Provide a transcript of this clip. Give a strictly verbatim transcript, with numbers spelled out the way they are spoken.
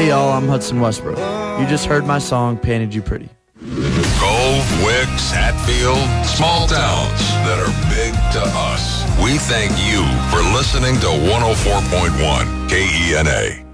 Hey y'all, I'm Hudson Westbrook. You just heard my song, Painted You Pretty. Cove, Wicks, Hatfield, small towns that are big to us. We thank you for listening to one oh four point one K E N A.